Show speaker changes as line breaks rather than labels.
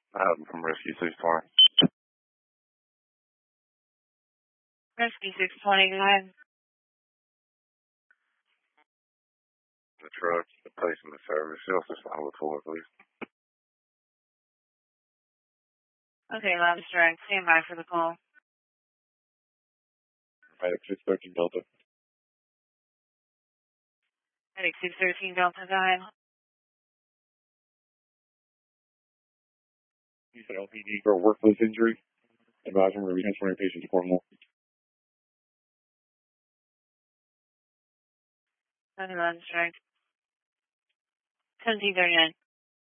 From Rescue 620.
Rescue 620, go ahead.
The truck, the place in the service. You also sign before, please.
Okay, Labs Direct. Stand by for the call.
Medic 613 Delta.
Medic 613 Delta, go ahead.
You said LPD for a workplace injury. Advising we're going to be transferring a patient to Cornwall.
Okay, Labs Direct. 1739.